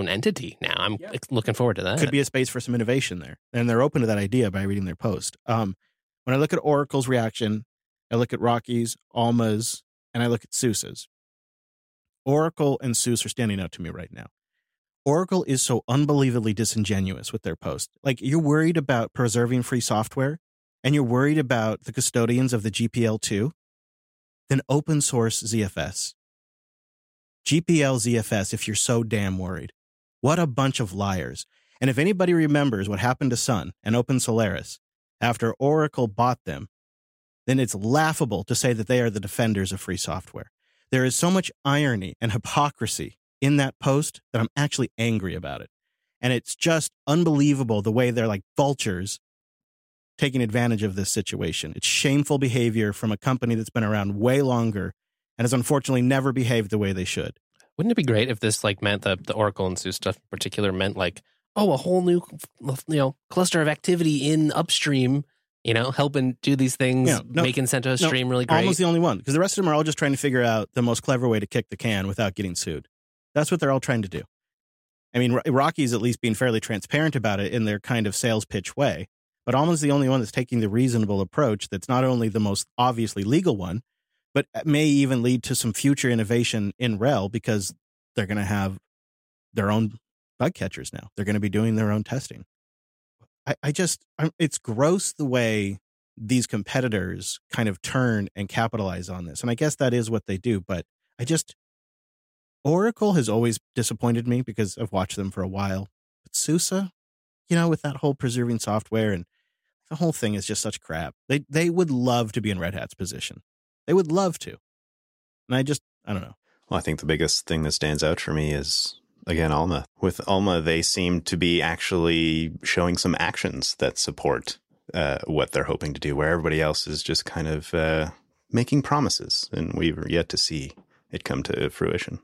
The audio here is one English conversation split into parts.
own entity now. I'm looking forward to that. Could be a space for some innovation there. And they're open to that idea by reading their post. When I look at Oracle's reaction, I look at Rocky's, Alma's, and I look at SUSE's. Oracle and SUSE are standing out to me right now. Oracle is so unbelievably disingenuous with their post. Like, you're worried about preserving free software, and you're worried about the custodians of the GPL2, then open source ZFS. GPL ZFS, if you're so damn worried. What a bunch of liars. And if anybody remembers what happened to Sun and Open Solaris after Oracle bought them, then it's laughable to say that they are the defenders of free software. There is so much irony and hypocrisy in that post that I'm actually angry about it. And it's just unbelievable the way they're like vultures taking advantage of this situation. It's shameful behavior from a company that's been around way longer and has unfortunately never behaved the way they should. Wouldn't it be great if this like meant the Oracle and SUSE stuff in particular meant like, oh, a whole new, cluster of activity in upstream, helping do these things, making CentOS Stream really great. Almost the only one, because the rest of them are all just trying to figure out the most clever way to kick the can without getting sued. That's what they're all trying to do. I mean, Rocky's at least being fairly transparent about it in their kind of sales pitch way, but Alma's the only one that's taking the reasonable approach that's not only the most obviously legal one, but may even lead to some future innovation in RHEL because they're going to have their own bug catchers now. They're going to be doing their own testing. It's gross the way these competitors kind of turn and capitalize on this. And I guess that is what they do. But Oracle has always disappointed me because I've watched them for a while. But SUSE, with that whole preserving software and the whole thing is just such crap. They would love to be in Red Hat's position. They would love to. And I don't know. Well, I think the biggest thing that stands out for me is, again, Alma. With Alma, they seem to be actually showing some actions that support what they're hoping to do, where everybody else is just kind of making promises, and we've yet to see it come to fruition.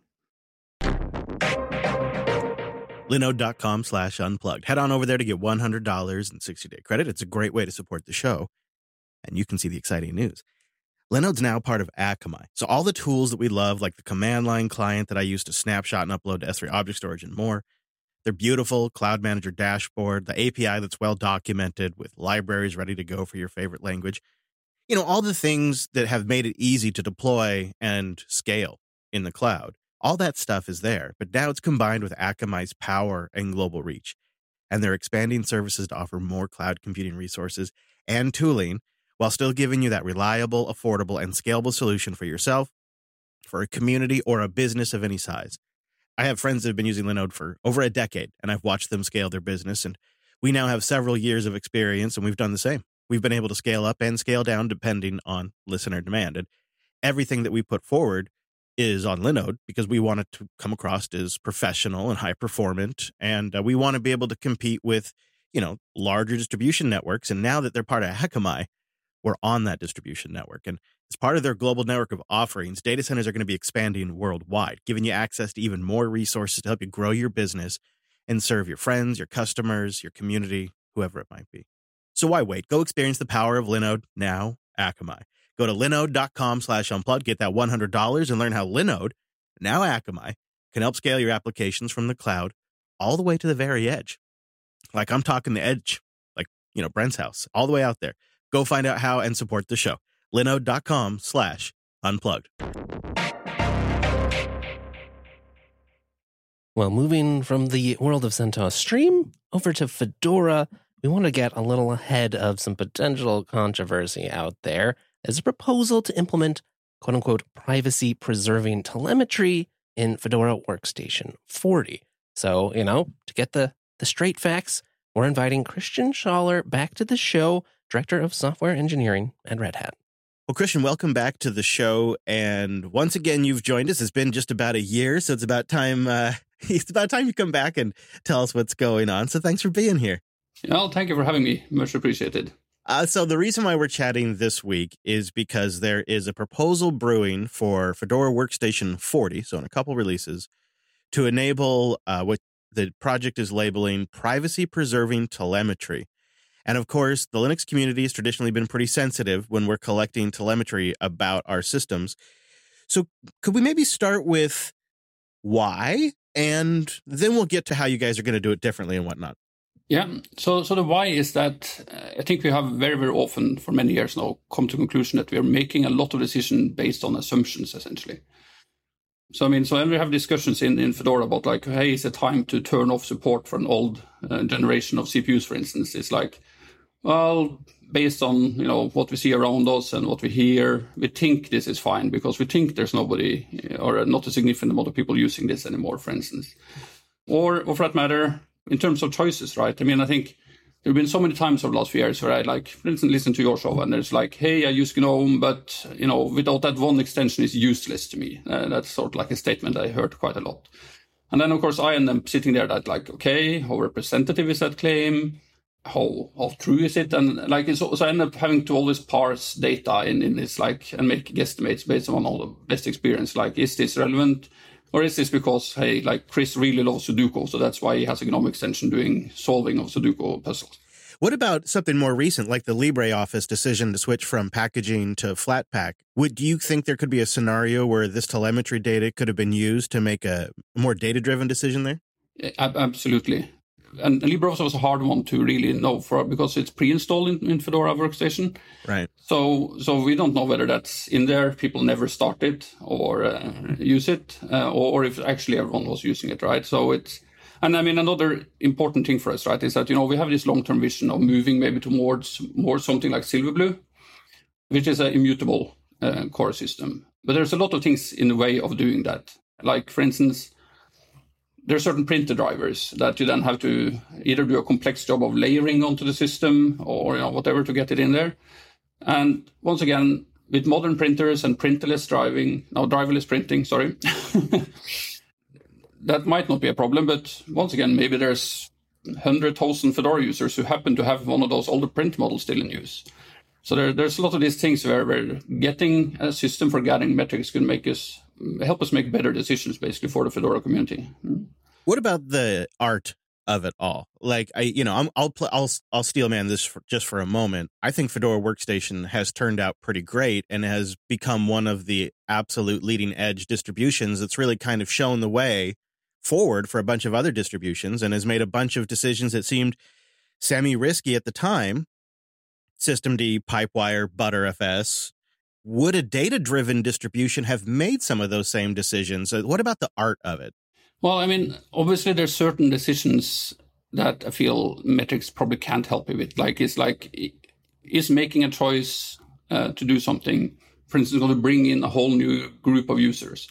Linode.com/unplugged. Head on over there to get $100 in 60-day credit. It's a great way to support the show, and you can see the exciting news. Linode's now part of Akamai. So all the tools that we love, like the command line client that I use to snapshot and upload to S3 object storage and more, their beautiful Cloud Manager dashboard, the API that's well documented with libraries ready to go for your favorite language, all the things that have made it easy to deploy and scale in the cloud. All that stuff is there, but now it's combined with Akamai's power and global reach. And they're expanding services to offer more cloud computing resources and tooling while still giving you that reliable, affordable, and scalable solution for yourself, for a community, or a business of any size. I have friends that have been using Linode for over a decade, and I've watched them scale their business, and we now have several years of experience, and we've done the same. We've been able to scale up and scale down depending on listener demand, and everything that we put forward is on Linode because we want it to come across as professional and high performant, and we want to be able to compete with, larger distribution networks, and now that they're part of Akamai, we're on that distribution network. And as part of their global network of offerings, data centers are going to be expanding worldwide, giving you access to even more resources to help you grow your business and serve your friends, your customers, your community, whoever it might be. So why wait? Go experience the power of Linode, now Akamai. Go to linode.com/unplugged, get that $100 and learn how Linode, now Akamai, can help scale your applications from the cloud all the way to the very edge. Like I'm talking the edge, like, Brent's house, all the way out there. Go find out how and support the show. Linode.com/unplugged. Well, moving from the world of CentOS Stream over to Fedora, we want to get a little ahead of some potential controversy out there. There's a proposal to implement, quote-unquote, privacy-preserving telemetry in Fedora Workstation 40. So, to get the straight facts, we're inviting Christian Schaller back to the show, Director of Software Engineering at Red Hat. Well, Christian, welcome back to the show. And once again, you've joined us. It's been just about a year, so it's about time you come back and tell us what's going on. So thanks for being here. Well, thank you for having me. Much appreciated. So the reason why we're chatting this week is because there is a proposal brewing for Fedora Workstation 40, so in a couple releases, to enable what the project is labeling privacy-preserving telemetry. And of course, the Linux community has traditionally been pretty sensitive when we're collecting telemetry about our systems. So could we maybe start with why and then we'll get to how you guys are going to do it differently and whatnot. Yeah. So the why is that I think we have very, very often for many years now come to the conclusion that we are making a lot of decisions based on assumptions, essentially. So, when we have discussions in Fedora about like, hey, is it time to turn off support for an old generation of CPUs, for instance? It's like, well, based on, what we see around us and what we hear, we think this is fine because we think there's nobody or not a significant amount of people using this anymore, for instance. Or for that matter, in terms of choices, right? I think there have been so many times over the last few years where I, like, for instance, listen to your show and there's like, hey, I use GNOME, but, without that one extension is useless to me. That's sort of like a statement I heard quite a lot. And then, of course, I end up sitting there that like, okay, how representative is that claim? How true is it? And like, so I end up having to always parse data in this, like, and make guesstimates based on all the best experience. Like, is this relevant? Or is this because, hey, like Chris really loves Sudoku, so that's why he has a GNOME extension doing solving of Sudoku puzzles? What about something more recent, like the LibreOffice decision to switch from packaging to Flatpak? Would you think there could be a scenario where this telemetry data could have been used to make a more data-driven decision there? Absolutely. And LibreOffice was a hard one to really know for because it's pre-installed in Fedora Workstation. Right. So we don't know whether that's in there. People never start it or use it, or if actually everyone was using it, right? So and another important thing for us, right, is that, we have this long-term vision of moving maybe towards more something like Silverblue, which is an immutable core system. But there's a lot of things in the way of doing that. Like, for instance, there are certain printer drivers that you then have to either do a complex job of layering onto the system or whatever to get it in there. And once again, with modern printers and driverless printing, that might not be a problem. But once again, maybe there's 100,000 Fedora users who happen to have one of those older print models still in use. So there's a lot of these things where getting a system for gathering metrics can help us make better decisions, basically, for the Fedora community. What about the art of it all? Like, I'll steel man this just for a moment. I think Fedora Workstation has turned out pretty great and has become one of the absolute leading edge distributions that's really kind of shown the way forward for a bunch of other distributions and has made a bunch of decisions that seemed semi-risky at the time. Systemd, Pipewire, Btrfs. Would a data-driven distribution have made some of those same decisions? What about the art of it? Well, obviously there's certain decisions that I feel metrics probably can't help you with. Is making a choice to do something, for instance, going to bring in a whole new group of users?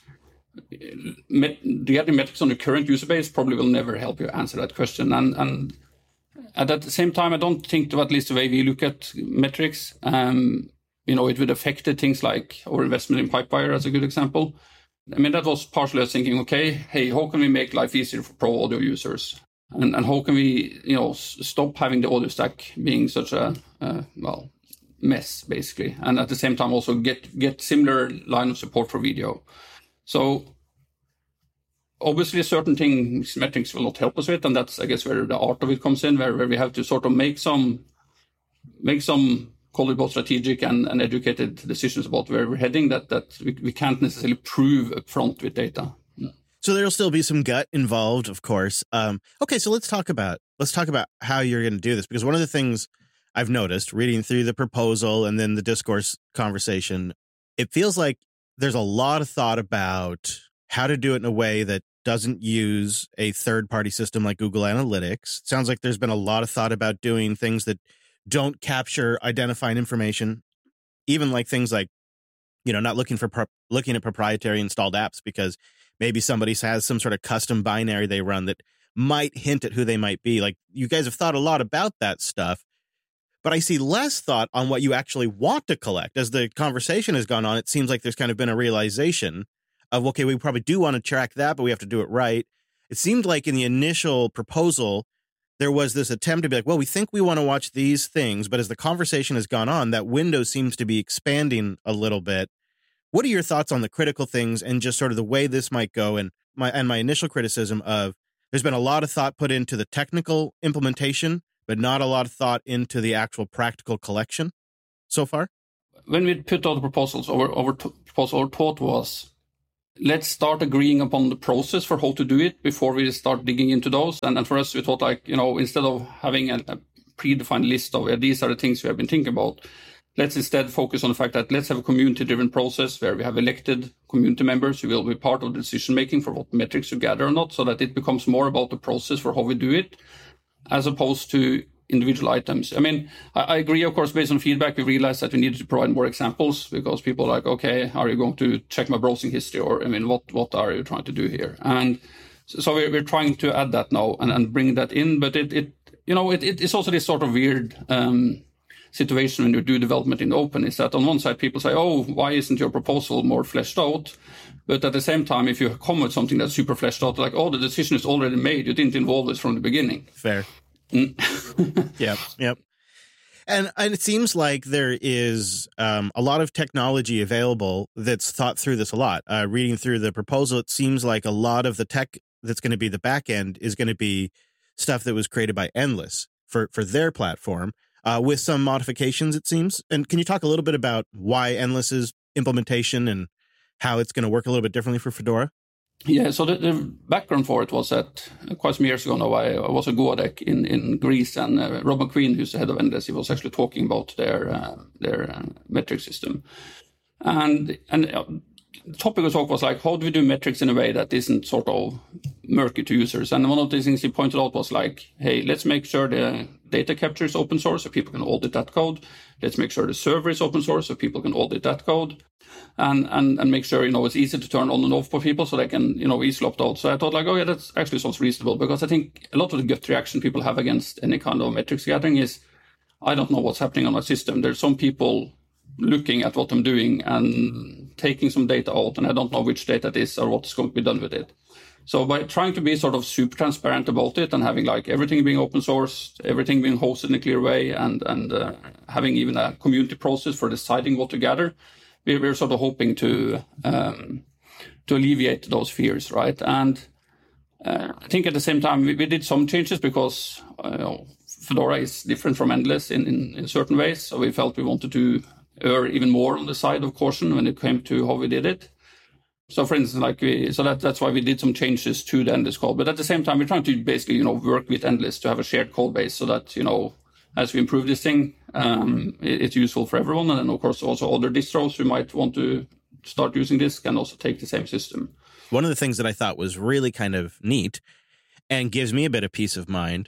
Getting metrics on the current user base probably will never help you answer that question. And at the same time, I don't think, at least the way we look at metrics, it would affect things like our investment in Pipewire as a good example. That was partially us thinking, okay, hey, how can we make life easier for pro audio users? And how can we, stop having the audio stack being such a, mess, basically. And at the same time, also get similar line of support for video. So obviously certain things metrics will not help us with, and that's, I guess, where the art of it comes in, where we have to sort of make some call it both strategic and educated decisions about where we're heading that we can't necessarily prove upfront with data. So there'll still be some gut involved, of course. Okay, so let's talk about how you're going to do this, because one of the things I've noticed reading through the proposal and then the discourse conversation, it feels like there's a lot of thought about how to do it in a way that doesn't use a third-party system like Google Analytics. It sounds like there's been a lot of thought about doing things that don't capture identifying information, even like things like, not looking at proprietary installed apps, because maybe somebody has some sort of custom binary they run that might hint at who they might be. Like, you guys have thought a lot about that stuff, but I see less thought on what you actually want to collect. As the conversation has gone on, it seems like there's kind of been a realization of, okay, we probably do want to track that, but we have to do it right. It seemed like in the initial proposal, there was this attempt to be like, well, we think we want to watch these things, but as the conversation has gone on, that window seems to be expanding a little bit. What are your thoughts on the critical things and just sort of the way this might go? And my initial criticism of, there's been a lot of thought put into the technical implementation, but not a lot of thought into the actual practical collection so far? When we put all the proposals, our thought was, let's start agreeing upon the process for how to do it before we start digging into those. And for us, we thought like, instead of having a predefined list of these are the things we have been thinking about, let's instead focus on the fact that let's have a community-driven process where we have elected community members who will be part of the decision-making for what metrics to gather or not, so that it becomes more about the process for how we do it, as opposed to individual items. I mean, I agree, of course, based on feedback, we realized that we needed to provide more examples because people are like, okay, are you going to check my browsing history? Or, I mean, what are you trying to do here? And so we're trying to add that now and bring that in. But it's also this sort of weird situation when you do development in the open, is that on one side people say, oh, why isn't your proposal more fleshed out? But at the same time, if you come with something that's super fleshed out, like, oh, the decision is already made, you didn't involve this from the beginning. Fair. Yep. And it seems like there is a lot of technology available that's thought through this a lot. Reading through the proposal, it seems like a lot of the tech that's going to be the back end is going to be stuff that was created by Endless for their platform, with some modifications, it seems. And can you talk a little bit about why Endless's implementation and how it's going to work a little bit differently for Fedora? Yeah, so the background for it was that quite some years ago now, I was at Goadec in Greece, and Rob McQueen, who's the head of Endless, he was actually talking about their metric system. And the topic of talk was like, how do we do metrics in a way that isn't sort of murky to users? And one of the things he pointed out was like, hey, let's make sure the data capture is open source so people can audit that code. Let's make sure the server is open source so people can audit that code. And make sure, it's easy to turn on and off for people so they can, easily opt out. So I thought like, oh yeah, that actually sounds reasonable, because I think a lot of the gut reaction people have against any kind of metrics gathering is, I don't know what's happening on my system. There's some people looking at what I'm doing and taking some data out, and I don't know which data it is or what's going to be done with it. So by trying to be sort of super transparent about it and having like everything being open source, everything being hosted in a clear way, and having even a community process for deciding what to gather, we're sort of hoping to alleviate those fears, right? And I think at the same time we did some changes because Fedora is different from Endless in certain ways. So we felt we wanted to err even more on the side of caution when it came to how we did it. So for instance, that's why we did some changes to the Endless code. But at the same time, we're trying to basically, work with Endless to have a shared code base so that, as we improve this thing, it's useful for everyone. And then, of course, also other distros who might want to start using this can also take the same system. One of the things that I thought was really kind of neat and gives me a bit of peace of mind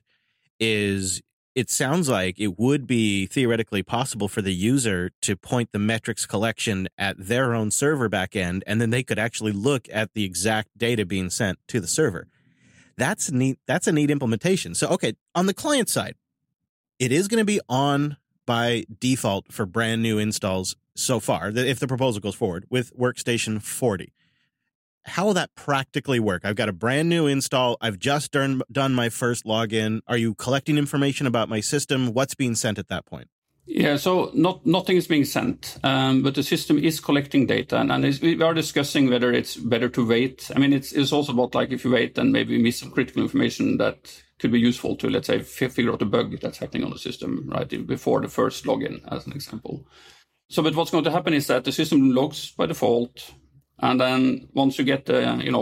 is it sounds like it would be theoretically possible for the user to point the metrics collection at their own server backend, and then they could actually look at the exact data being sent to the server. That's neat. That's a neat implementation. So, okay, on the client side, it is going to be on by default for brand new installs so far, if the proposal goes forward, with Workstation 40. How will that practically work? I've got a brand new install. I've just done my first login. Are you collecting information about my system? What's being sent at that point? Yeah, so nothing is being sent, but the system is collecting data, and we are discussing whether it's better to wait. I mean, it's also about like if you wait and maybe miss some critical information that could be useful to, let's say, figure out a bug that's happening on the system, right, before the first login, as an example. So, but what's going to happen is that the system logs by default, and then once you get the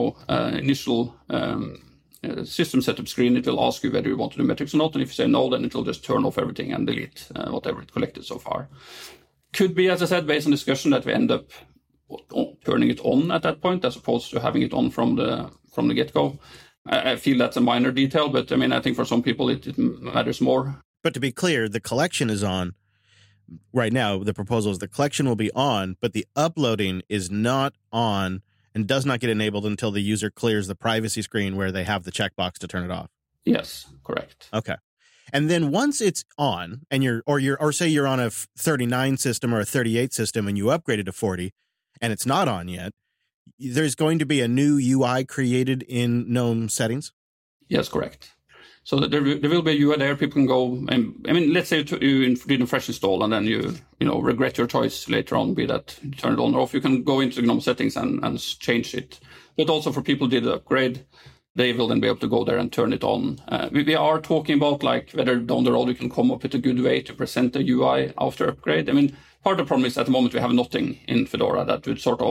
initial system setup screen, it will ask you whether you want to do metrics or not. And if you say no, then it will just turn off everything and delete whatever it collected so far. Could be, as I said, based on discussion, that we end up turning it on at that point as opposed to having it on from the get-go. I feel that's a minor detail, but I mean, I think for some people it matters more. But to be clear, the collection is on. Right now, the proposal is the collection will be on, but the uploading is not on and does not get enabled until the user clears the privacy screen where they have the checkbox to turn it off. Yes, correct. Okay. And then once it's on, and say you're on a 39 system or a 38 system and you upgraded to 40 and it's not on yet, there's going to be a new UI created in GNOME settings? Yes, correct. So there will be a UI there. People can go. I mean, let's say you did a fresh install and then you regret your choice later on, be that you turn it on or off. You can go into the GNOME settings and change it. But also for people who did the upgrade, they will then be able to go there and turn it on. We are talking about like whether down the road you can come up with a good way to present the UI after upgrade. I mean, part of the problem is at the moment we have nothing in Fedora that would sort of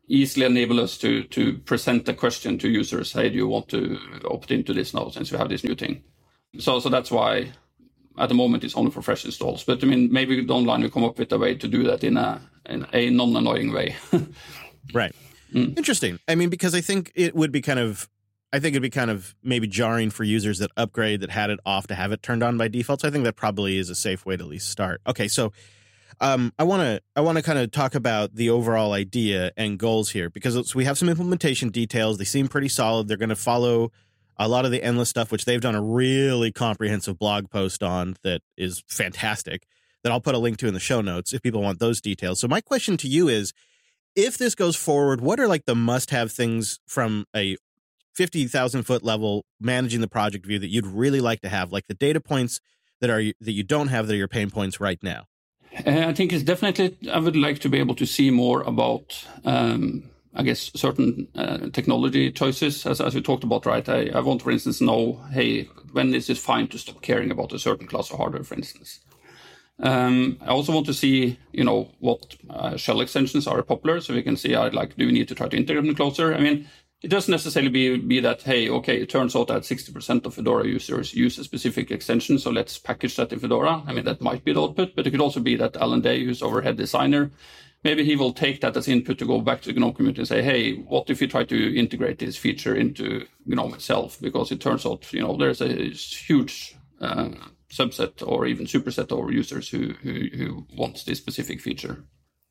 easily enable us to present a question to users. Hey, do you want to opt into this now since we have this new thing? So that's why at the moment it's only for fresh installs. But I mean, maybe down the line we come up with a way to do that in a non-annoying way. Right. Interesting. I mean, because I think it'd be kind of maybe jarring for users that upgrade that had it off to have it turned on by default. So I think that probably is a safe way to at least start. Okay, so I want to kind of talk about the overall idea and goals here, because we have some implementation details. They seem pretty solid. They're going to follow a lot of the Endless stuff, which they've done a really comprehensive blog post on that is fantastic, that I'll put a link to in the show notes if people want those details. So my question to you is, if this goes forward, what are like the must-have things from a 50,000-foot level managing the project view that you'd really like to have, like the data points that you don't have that are your pain points right now? I think it's definitely, I would like to be able to see more about, I guess, certain technology choices, as we talked about, right? I want, for instance, know, hey, when is it fine to stop caring about a certain class of hardware, for instance? I also want to see, what shell extensions are popular, so we can see, do we need to try to integrate them closer? I mean, it doesn't necessarily be that, hey, okay, it turns out that 60% of Fedora users use a specific extension, so let's package that in Fedora. I mean, that might be the output, but it could also be that Alan Day, who's our head designer, maybe he will take that as input to go back to the GNOME community and say, hey, what if you try to integrate this feature into GNOME itself? Because it turns out, there's a huge subset or even superset of users who wants this specific feature.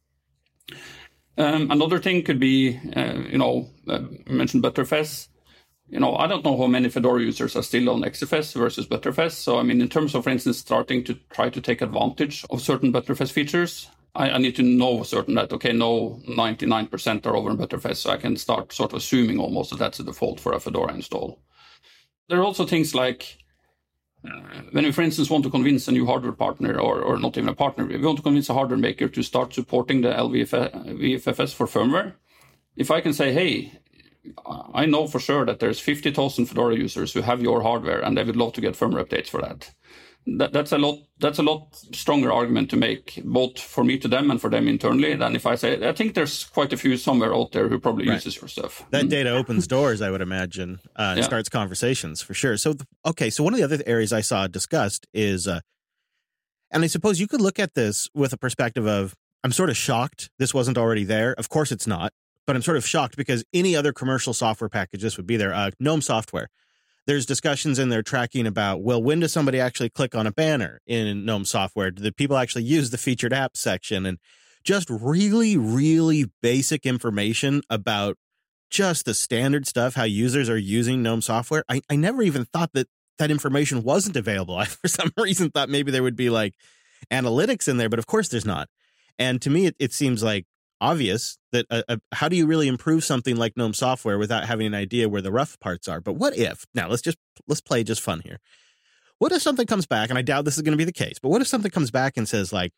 Another thing could be, mentioned Btrfs. I don't know how many Fedora users are still on XFS versus Btrfs. So, I mean, in terms of, for instance, starting to try to take advantage of certain Btrfs features, I need to know certain that, okay, no, 99% are over in Btrfs, so I can start sort of assuming almost that that's a default for a Fedora install. There are also things like, when we, for instance, want to convince a new hardware partner, or not even a partner, we want to convince a hardware maker to start supporting the LVFS for firmware. If I can say, hey, I know for sure that there's 50,000 Fedora users who have your hardware and they would love to get firmware updates for that. That's a lot stronger argument to make, both for me to them and for them internally, than if I say, I think there's quite a few somewhere out there who probably uses your stuff. That data opens doors, I would imagine, and starts conversations for sure. So, so one of the other areas I saw discussed is, and I suppose you could look at this with a perspective of, I'm sort of shocked this wasn't already there. Of course it's not, but I'm sort of shocked because any other commercial software package, this would be there. GNOME Software. There's discussions in there tracking about, well, when does somebody actually click on a banner in GNOME Software? Do the people actually use the featured apps section? And just really, really basic information about just the standard stuff, how users are using GNOME Software. I never even thought that information wasn't available. I, for some reason, thought maybe there would be like analytics in there, but of course there's not. And to me, it seems like obvious that how do you really improve something like GNOME Software without having an idea where the rough parts are? But what if, now let's play just fun here. What if something comes back, and I doubt this is going to be the case, but what if something comes back and says like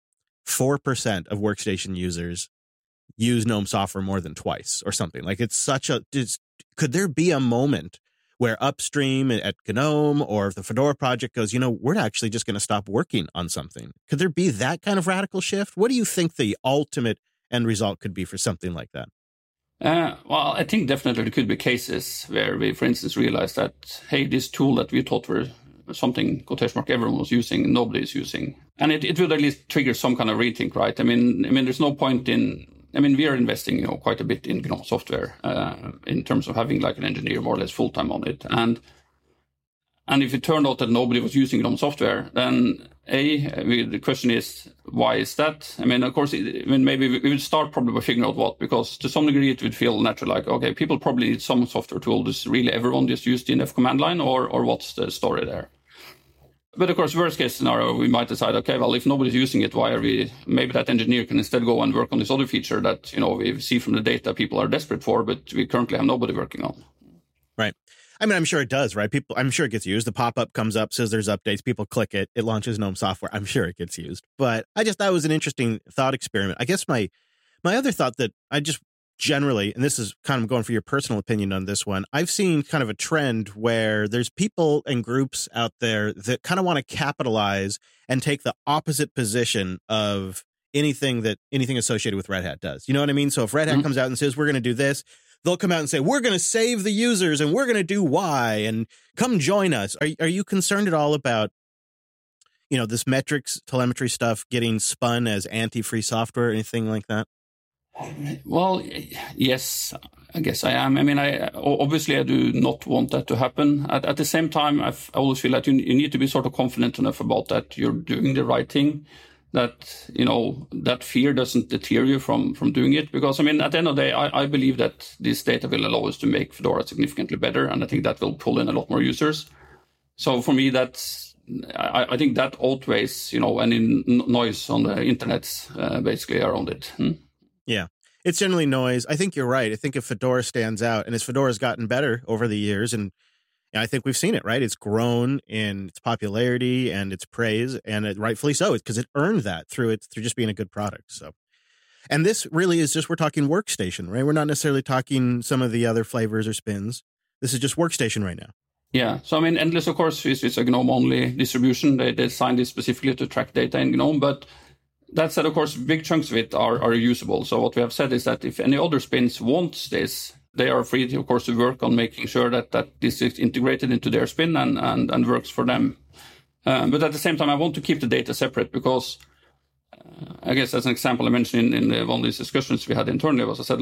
4% of workstation users use GNOME Software more than twice or something? Like could there be a moment where upstream at GNOME or if the Fedora project goes, we're actually just going to stop working on something? Could there be that kind of radical shift? What do you think the ultimate end result could be for something like that? Well, I think definitely there could be cases where we, for instance, realize that, hey, this tool that we thought were something, quotation mark, everyone was using, nobody is using. And it would at least trigger some kind of rethink, right? I mean, there's no point we are investing, quite a bit in GNOME Software in terms of having like an engineer more or less full-time on it. And if it turned out that nobody was using GNOME Software, then the question is, why is that? Of course, maybe we would start probably by figuring out what, because to some degree it would feel natural, like, okay, people probably need some software tool. Does really everyone just use the DNF command line, or what's the story there? But of course, worst case scenario, we might decide, okay, well, if nobody's using it, maybe that engineer can instead go and work on this other feature that, we see from the data people are desperate for, but we currently have nobody working on. Right. I'm sure it does, right? I'm sure it gets used. The pop-up comes up, says there's updates. People click it. It launches GNOME Software. I'm sure it gets used. But I just thought it was an interesting thought experiment. I guess my other thought that I just generally, and this is kind of going for your personal opinion on this one, I've seen kind of a trend where there's people and groups out there that kind of want to capitalize and take the opposite position of anything associated with Red Hat does. You know what I mean? So if Red Hat comes out and says, we're going to do this, they'll come out and say, we're going to save the users and we're going to do Y and come join us. Are you concerned at all about, this metrics telemetry stuff getting spun as anti-free software or anything like that? Well, yes, I guess I am. I mean, obviously I do not want that to happen. At the same time, I always feel that you need to be sort of confident enough about that you're doing the right thing, that, that fear doesn't deter you from doing it. Because, I mean, at the end of the day, I believe that this data will allow us to make Fedora significantly better, and I think that will pull in a lot more users. So for me, I think that outweighs, any noise on the internet, basically around it. Yeah, it's generally noise. I think you're right. I think if Fedora stands out, and as Fedora's gotten better over the years, and I think we've seen it, right? It's grown in its popularity and its praise, and rightfully so, because it earned that through just being a good product. So, and this really is just, we're talking workstation, right? We're not necessarily talking some of the other flavors or spins. This is just workstation right now. Yeah. So, I mean, Endless, of course, is a GNOME-only distribution. They designed it specifically to track data in GNOME, but that said, of course, big chunks of it are usable. So what we have said is that if any other spins want this, they are free, of course, to work on making sure that this is integrated into their spin and works for them. But at the same time, I want to keep the data separate because I guess as an example I mentioned in one of these discussions we had internally was I said,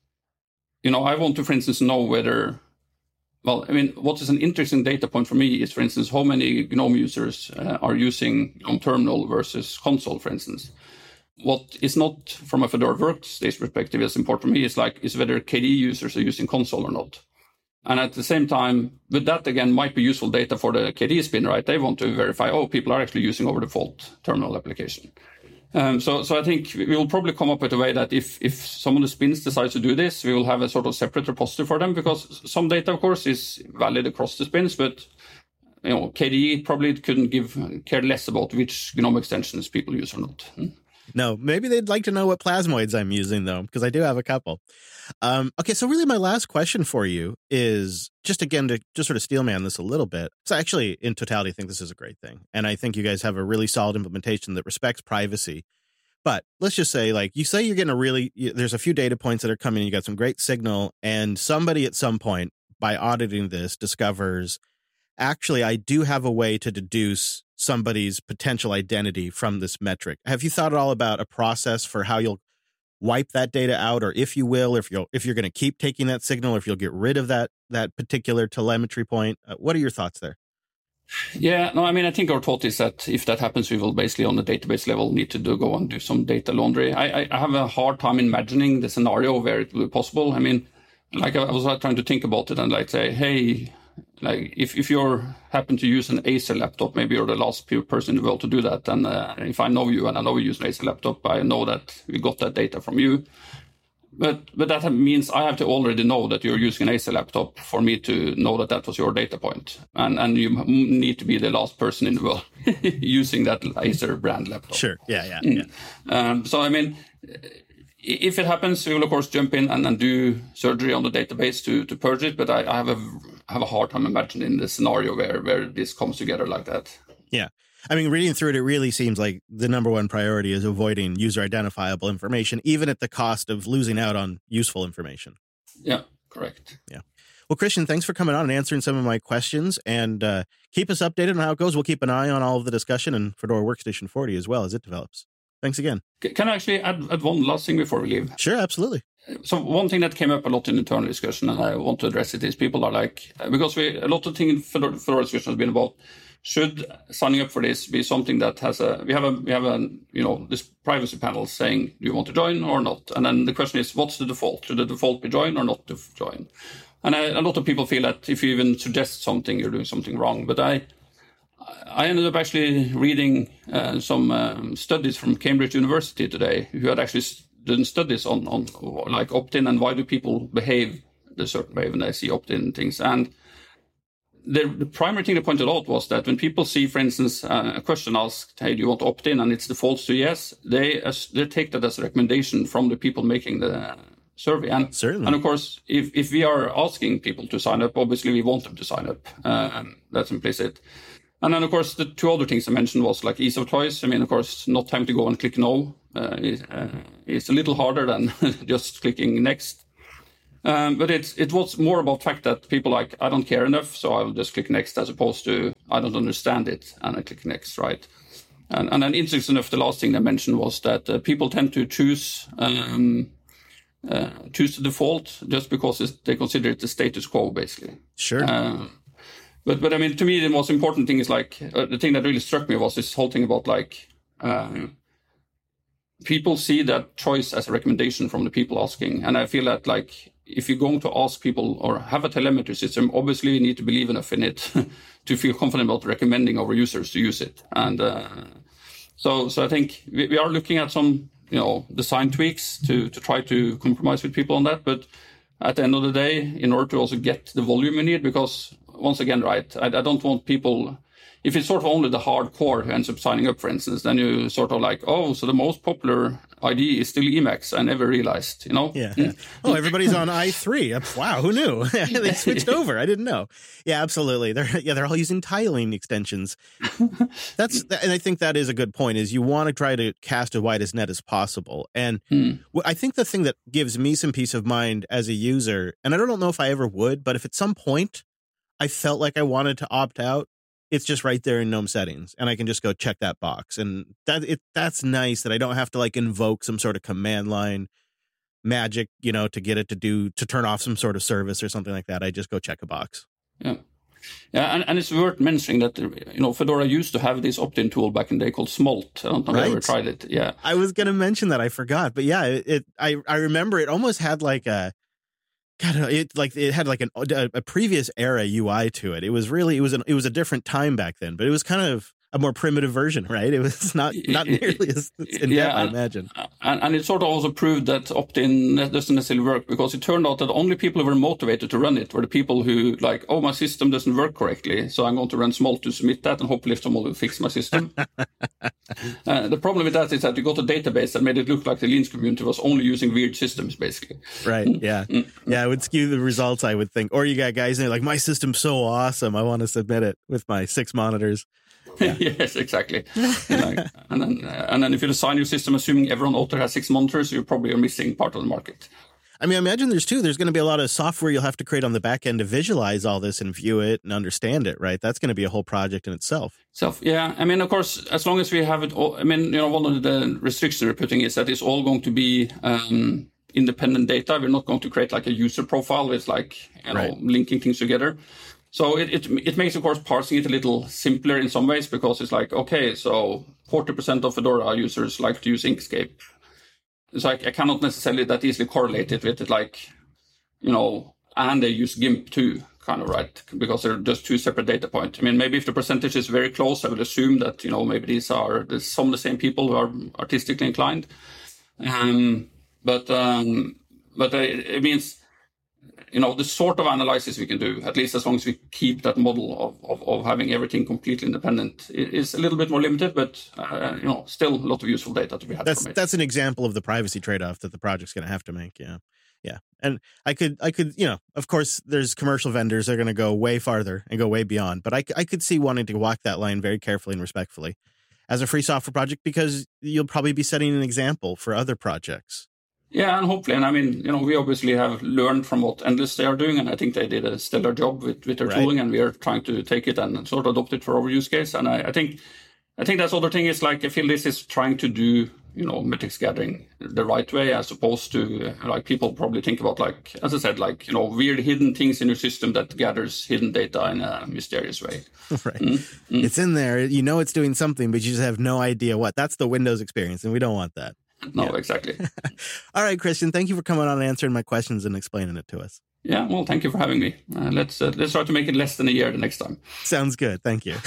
I want to, for instance, know whether... Well, I mean, what is an interesting data point for me is, for instance, how many GNOME users are using GNOME Terminal versus console, for instance. What is not, from a Fedora workspace perspective, is important for me is whether KDE users are using console or not. And at the same time, but that again might be useful data for the KDE spin, right? They want to verify, people are actually using over default terminal application. So I think we will probably come up with a way that if some of the spins decides to do this, we will have a sort of separate repository for them, because some data, of course, is valid across the spins, but KDE probably care less about which GNOME extensions people use or not. No, maybe they'd like to know what plasmoids I'm using, though, because I do have a couple. Okay, so really my last question for you is just, again, to just sort of steelman this a little bit. So actually, in totality, I think this is a great thing. And I think you guys have a really solid implementation that respects privacy. But let's just say, you say you're getting there's a few data points that are coming, you got some great signal, and somebody at some point, by auditing this, discovers, actually, I do have a way to deduce somebody's potential identity from this metric. Have you thought at all about a process for how you'll wipe that data out, or if you will, if you're going to keep taking that signal, or if you'll get rid of that particular telemetry point? What are your thoughts there? Yeah, no, I mean, I think our thought is that if that happens, we will basically on the database level need to go and do some data laundry. I have a hard time imagining the scenario where it will be possible. I mean, I was trying to think about it and say, hey, if you happen to use an Acer laptop, maybe you're the last person in the world to do that. And if I know you and I know you use an Acer laptop, I know that we got that data from you. But that means I have to already know that you're using an Acer laptop for me to know that was your data point. And you need to be the last person in the world using that Acer brand laptop. Sure. Yeah. So, I mean, if it happens, we will, of course, jump in and do surgery on the database to purge it. But I have a hard time imagining the scenario where this comes together like that. Yeah. I mean, reading through it, it really seems like the number one priority is avoiding user identifiable information, even at the cost of losing out on useful information. Yeah, correct. Yeah. Well, Christian, thanks for coming on and answering some of my questions, and keep us updated on how it goes. We'll keep an eye on all of the discussion and Fedora Workstation 40 as well as it develops. Thanks again. Can I actually add one last thing before we leave? Sure, absolutely. So one thing that came up a lot in internal discussion, and I want to address it, is people are because a lot of things in Fedora discussion has been about, should signing up for this be something that has we have this privacy panel saying, do you want to join or not? And then the question is, what's the default? Should the default be join or not to join? And a lot of people feel that if you even suggest something, you're doing something wrong. But I ended up actually reading some studies from Cambridge University today, who had actually done studies on opt-in and why do people behave a certain way when they see opt-in things. And the primary thing they pointed out was that when people see, for instance, a question asked, hey, do you want to opt in? And it defaults to yes, they take that as a recommendation from the people making the survey. And, certainly. And of course, if we are asking people to sign up, obviously we want them to sign up. That's implicit. And then, of course, the two other things I mentioned was ease of choice. I mean, of course, not time to go and click no. is a little harder than just clicking next. But it was more about the fact that people like, I don't care enough, so I'll just click next, as opposed to I don't understand it and I click next, right? And then interesting enough, the last thing I mentioned was that people tend to choose the default just because they consider it the status quo, basically. Sure. But I mean, to me, the most important thing is like the thing that really struck me was this whole thing about like people see that choice as a recommendation from the people asking, and I feel that like if you're going to ask people or have a telemetry system, obviously you need to believe enough in it to feel confident about recommending our users to use it. And so I think we are looking at some design tweaks to try to compromise with people on that, but at the end of the day, in order to also get the volume we need, because once again, right, I don't want people, if it's sort of only the hardcore who ends up signing up, for instance, then you sort of like, oh, so the most popular ID is still Emacs. I never realized, Yeah. Oh, everybody's on i3. Wow, who knew? They switched over. I didn't know. Yeah, absolutely. They're all using tiling extensions. And I think that is a good point, is you want to try to cast as wide as net as possible. And I think the thing that gives me some peace of mind as a user, and I don't know if I ever would, but if at some point I felt like I wanted to opt out, it's just right there in GNOME settings, and I can just go check that box. And that's nice that I don't have to like invoke some sort of command line magic, to get it to turn off some sort of service or something like that. I just go check a box. Yeah. Yeah, and it's worth mentioning that Fedora used to have this opt-in tool back in the day called Smolt. I don't know if you ever tried it. Yeah, I was going to mention that, I forgot, but yeah, I remember it almost had like a. God, it had like a previous era UI to it. It was a different time back then, but it was kind of a more primitive version, right? It was not nearly as in depth, I imagine. And it sort of also proved that opt-in doesn't necessarily work, because it turned out that only people who were motivated to run it were the people who like, oh, my system doesn't work correctly, so I'm going to run Smolt to submit that, and hopefully someone will fix my system. The problem with that is that you got a database that made it look like the Linux community was only using weird systems, basically. Right, yeah. Yeah, it would skew the results, I would think. Or you got guys there like, my system's so awesome, I want to submit it with my 6 monitors. Yeah. Yes, exactly. And then if you design your system assuming everyone out there has 6 monitors, you probably are missing part of the market. I mean, I imagine there's going to be a lot of software you'll have to create on the back end to visualize all this and view it and understand it, right? That's going to be a whole project in itself. Yeah. I mean, of course, as long as we have it all, I mean, one of the restrictions we're putting is that it's all going to be independent data. We're not going to create like a user profile with like, linking things together. So it makes, of course, parsing it a little simpler in some ways, because it's like, okay, so 40% of Fedora users like to use Inkscape. It's like, I cannot necessarily that easily correlate it with it, like, and they use GIMP too, kind of, right? Because they're just 2 separate data points. I mean, maybe if the percentage is very close, I would assume that, maybe there's some of the same people who are artistically inclined. But it means, the sort of analysis we can do, at least as long as we keep that model of having everything completely independent, is a little bit more limited, but, still a lot of useful data to be had from it. That's an example of the privacy trade-off that the project's going to have to make, yeah. Yeah. And I could, of course, there's commercial vendors that are going to go way farther and go way beyond, but I could see wanting to walk that line very carefully and respectfully as a free software project, because you'll probably be setting an example for other projects. Yeah, and hopefully, and I mean, we obviously have learned from what Endless they are doing, and I think they did a stellar job with their tooling, and we are trying to take it and sort of adopt it for our use case. And I think that's the other thing is like, I feel this is trying to do, metrics gathering the right way, as opposed to like people probably think about, like, as I said, like, weird hidden things in your system that gathers hidden data in a mysterious way. Right. It's in there, it's doing something, but you just have no idea what. That's the Windows experience, and we don't want that. No, exactly. All right, Christian, thank you for coming on and answering my questions and explaining it to us. Yeah, well, thank you for having me. Let's try to make it less than a year the next time. Sounds good. Thank you.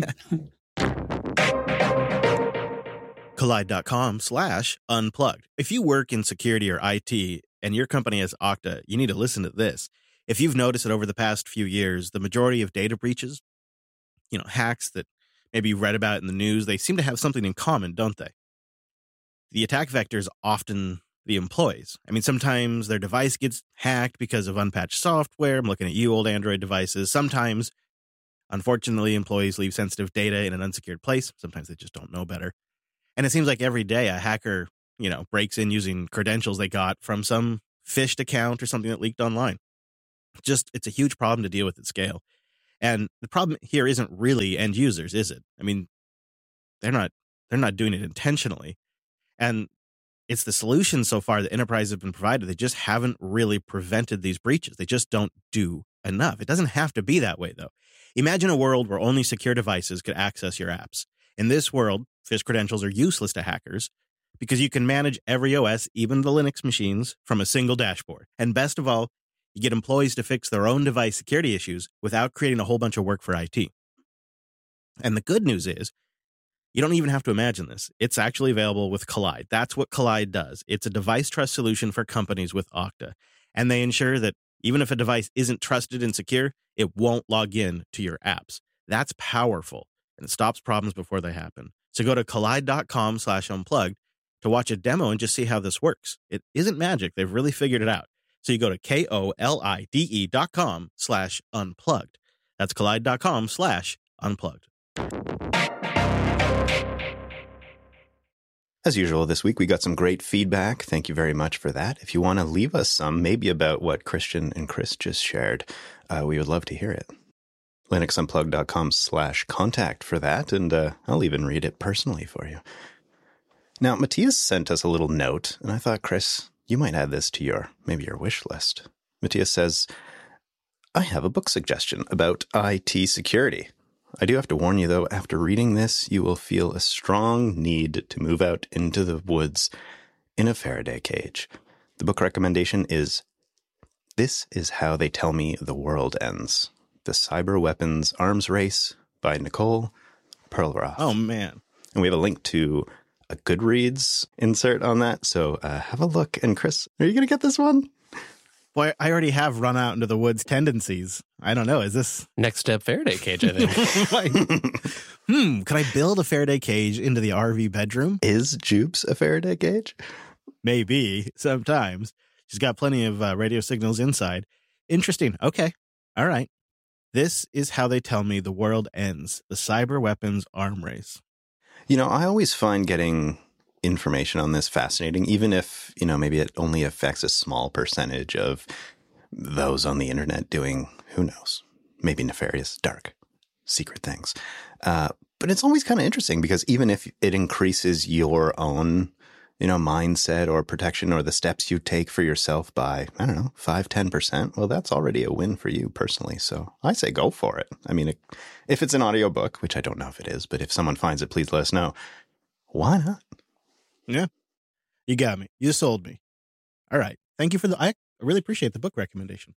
Kolide.com/unplugged. If you work in security or IT and your company has Okta, you need to listen to this. If you've noticed that over the past few years, the majority of data breaches, hacks that maybe you read about in the news, they seem to have something in common, don't they? The attack vector is often the employees. I mean, sometimes their device gets hacked because of unpatched software. I'm looking at you, old Android devices. Sometimes, unfortunately, employees leave sensitive data in an unsecured place. Sometimes they just don't know better. And it seems like every day a hacker, breaks in using credentials they got from some phished account or something that leaked online. It's a huge problem to deal with at scale. And the problem here isn't really end users, is it? I mean, they're not doing it intentionally. And it's the solution so far that enterprises have been provided. They just haven't really prevented these breaches. They just don't do enough. It doesn't have to be that way, though. Imagine a world where only secure devices could access your apps. In this world, phish credentials are useless to hackers because you can manage every OS, even the Linux machines, from a single dashboard. And best of all, you get employees to fix their own device security issues without creating a whole bunch of work for IT. And the good news is, you don't even have to imagine this. It's actually available with Kolide. That's what Kolide does. It's a device trust solution for companies with Okta. And they ensure that even if a device isn't trusted and secure, it won't log in to your apps. That's powerful, and it stops problems before they happen. So go to kolide.com/unplugged to watch a demo and just see how this works. It isn't magic. They've really figured it out. So you go to kolide.com/unplugged. That's kolide.com/unplugged. As usual, this week we got some great feedback. Thank you very much for that. If you want to leave us some, maybe about what Christian and Chris just shared, we would love to hear it. linuxunplugged.com/contact for that, and I'll even read it personally for you. Now, Matthias sent us a little note, and I thought, Chris, you might add this to your wish list. Matthias says, I have a book suggestion about IT security. I do have to warn you, though, after reading this, you will feel a strong need to move out into the woods in a Faraday cage. The book recommendation is This Is How They Tell Me the World Ends: The Cyber Weapons Arms Race by Nicole Perlroth. Oh, man. And we have a link to a Goodreads insert on that, so have a look. And Chris, are you going to get this one? Boy, I already have run out into the woods tendencies. I don't know. Is this Next step Faraday cage, I think. Could I build a Faraday cage into the RV bedroom? Is Jupes a Faraday cage? Maybe, sometimes. She's got plenty of radio signals inside. Interesting. Okay. All right. This is how they tell me the world ends: the cyber weapons arm race. I always find getting information on this fascinating, even if, maybe it only affects a small percentage of those on the internet doing, who knows, maybe nefarious, dark, secret things. But it's always kind of interesting because even if it increases your own, mindset or protection or the steps you take for yourself by, 5-10%, well, that's already a win for you personally. So I say go for it. I mean, if it's an audiobook, which I don't know if it is, but if someone finds it, please let us know. Why not? Yeah. You got me. You sold me. All right. Thank you for I really appreciate the book recommendation.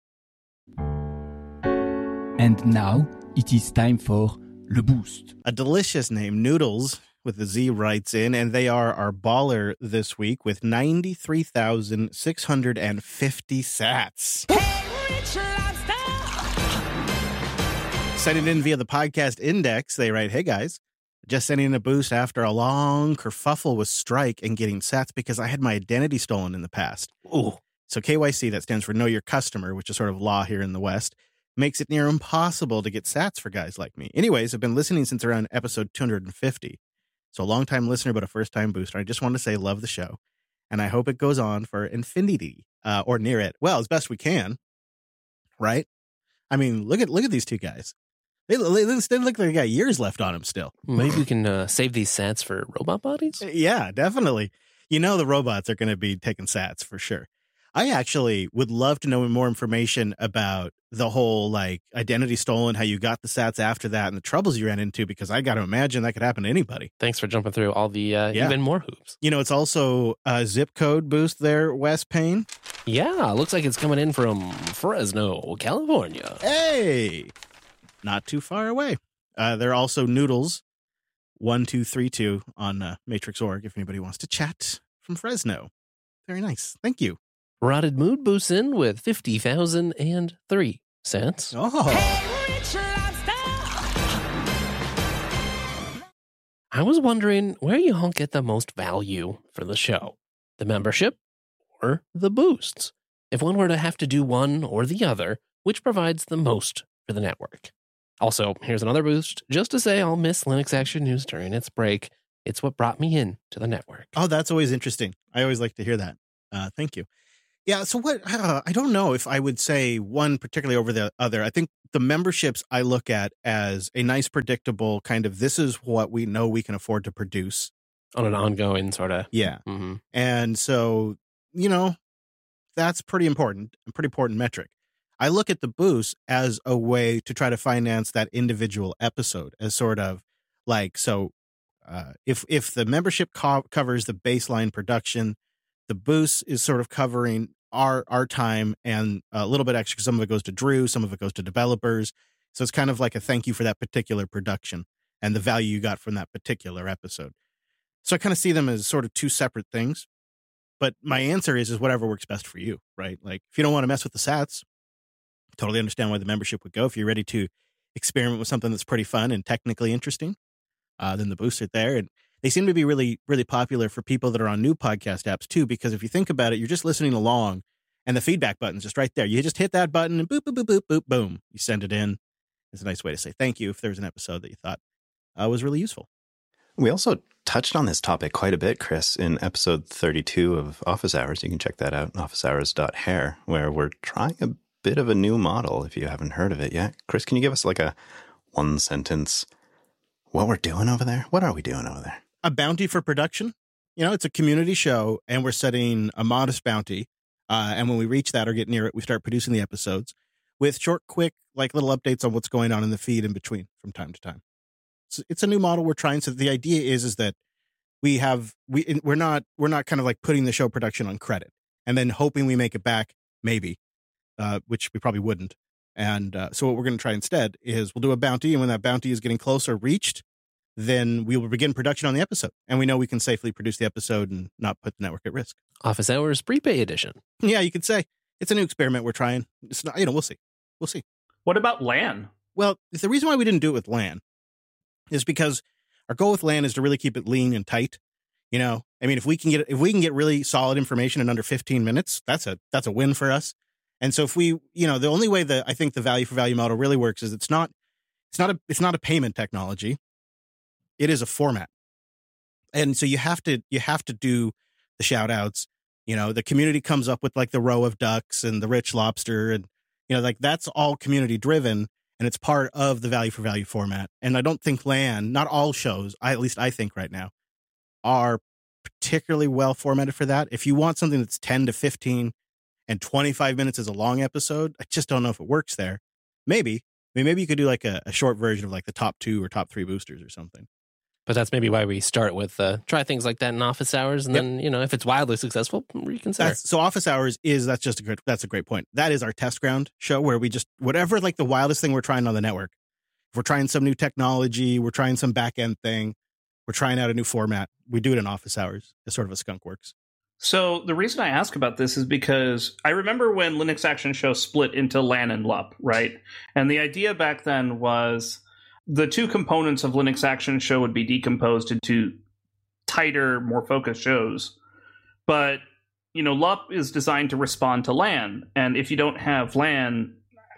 And now it is time for Le Boost. A delicious name, Noodles, with the Z writes in, and they are our baller this week with 93,650 sats. Sending in via the podcast index, they write, hey guys, just sending in a boost after a long kerfuffle with Strike and getting sats because I had my identity stolen in the past. Ooh. So KYC, that stands for Know Your Customer, which is sort of law here in the West, makes it near impossible to get sats for guys like me. Anyways, I've been listening since around episode 250. So a long-time listener, but a first-time booster. I just want to say love the show, and I hope it goes on for infinity or near it. Well, as best we can, right? I mean, look at these two guys. They look like they got years left on them still. Maybe we can save these sats for robot bodies? Yeah, definitely. The robots are going to be taking sats for sure. I actually would love to know more information about the whole identity stolen, how you got the sats after that, and the troubles you ran into, because I got to imagine that could happen to anybody. Thanks for jumping through all the even more hoops. It's also a zip code boost there, Wes Payne. Yeah, looks like it's coming in from Fresno, California. Hey! Not too far away. They're also Noodles 1232 on Matrix.org if anybody wants to chat from Fresno. Very nice. Thank you. Rotted Mood boosts in with 50,003 cents. I was wondering where you all get the most value for the show. The membership or the boosts? If one were to have to do one or the other, which provides the most for the network? Also, here's another boost just to say I'll miss Linux Action News during its break. It's what brought me in to the network. Oh, that's always interesting. I always like to hear that. Thank you. Yeah, so what, I don't know if I would say one particularly over the other. I think the memberships I look at as a nice, predictable kind of, this is what we know we can afford to produce. On an ongoing sort of. Yeah. Mm-hmm. And so, you know, that's a pretty important metric. I look at the boost as a way to try to finance that individual episode as sort of like, so if the membership covers the baseline production, the boost is sort of covering our time and a little bit extra. Some of it goes to Drew, some of it goes to developers. So it's kind of like a thank you for that particular production and the value you got from that particular episode. So I kind of see them as sort of two separate things. But my answer is whatever works best for you, right? Like if you don't want to mess with the sats, totally understand why the membership would go. If you're ready to experiment with something that's pretty fun and technically interesting, then the boosts are there. And they seem to be really, really popular for people that are on new podcast apps too, because if you think about it, you're just listening along and the feedback button's just right there. You just hit that button and boop, boop, boop, boop, boop, boom. You send it in. It's a nice way to say thank you if there's an episode that you thought was really useful. We also touched on this topic quite a bit, Chris, in episode 32 of Office Hours. You can check that out, officehours.hair, where we're trying a bit of a new model if you haven't heard of it yet. Chris, can you give us like a one sentence, what we're doing over there? What are we doing over there? A bounty for production. You know, it's a community show and we're setting a modest bounty. And when we reach that or get near it, we start producing the episodes with short, quick, like little updates on what's going on in the feed in between from time to time. It's a new model we're trying. So the idea is that we're not kind of like putting the show production on credit and then hoping we make it back, maybe, which we probably wouldn't. And so what we're going to try instead is we'll do a bounty. And when that bounty is getting closer reached, then we will begin production on the episode. And we know we can safely produce the episode and not put the network at risk. Office Hours Prepay Edition. Yeah, you could say it's a new experiment we're trying. It's not, we'll see. We'll see. What about LAN? Well, the reason why we didn't do it with LAN is because our goal with LAN is to really keep it lean and tight. You know, I mean, if we can get really solid information in under 15 minutes, that's a win for us. And so if we, the only way that I think the value for value model really works is it's not a payment technology. It is a format. And so you have to do the shout outs. The community comes up with like the row of ducks and the rich lobster and, like that's all community driven and it's part of the value for value format. And I don't think LAN, not all shows, at least I think right now, are particularly well formatted for that. If you want something that's 10 to 15 and 25 minutes is a long episode, I just don't know if it works there. Maybe you could do like a short version of like the top 2 or top 3 boosters or something. But that's maybe why we start with try things like that in Office Hours, and then if it's wildly successful, reconsider. So Office Hours that's a great point. That is our test ground show where we just whatever like the wildest thing we're trying on the network. If we're trying some new technology, we're trying some back end thing, we're trying out a new format, we do it in Office Hours. It's sort of a skunk works. So the reason I ask about this is because I remember when Linux Action Show split into LAN and LUP, right? And the idea back then was the two components of Linux Action Show would be decomposed into tighter, more focused shows. But, LUP is designed to respond to LAN. And if you don't have LAN,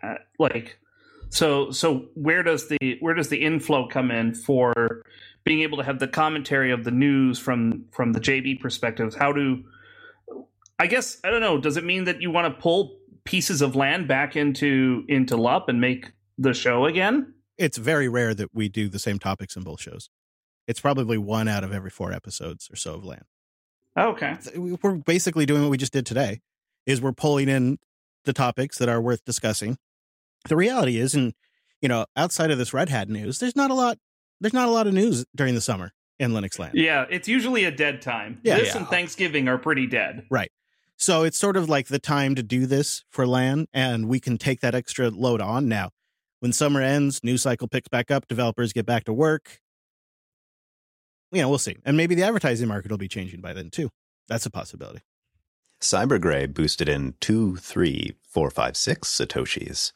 so where does the inflow come in for being able to have the commentary of the news from the JB perspectives? I don't know, does it mean that you want to pull pieces of LAN back into LUP and make the show again? It's very rare that we do the same topics in both shows. It's probably 1 out of every 4 episodes or so of LAN. Okay. We're basically doing what we just did today, is we're pulling in the topics that are worth discussing. The reality is, and outside of this Red Hat news, there's not a lot of news during the summer in Linux land. Yeah, it's usually a dead time. Yeah, this and Thanksgiving are pretty dead. Right. So it's sort of like the time to do this for LAN, and we can take that extra load on now. When summer ends, news cycle picks back up, developers get back to work. We'll see. And maybe the advertising market will be changing by then, too. That's a possibility. Cybergray boosted in 2, 3, 4, 5, 6 Satoshis.